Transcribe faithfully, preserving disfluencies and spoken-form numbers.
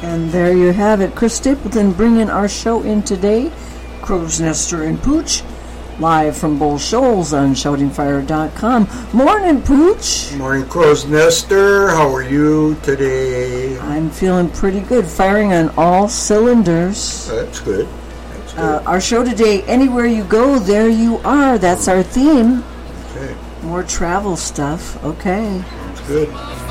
And there you have it. Chris Stapleton bringing our show in today. Crow's Nester and Pooch, live from Bull Shoals on shouting fire dot com. Morning, Pooch. Morning, Crow's Nester. How are you today? I'm feeling pretty good, firing on all cylinders. That's good. That's good. Uh, our show today, anywhere you go, there you are. That's our theme. Okay. More travel stuff. Okay. That's good.